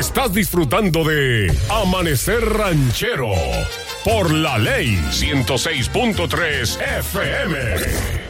Estás disfrutando de Amanecer Ranchero por La Ley 106.3 FM.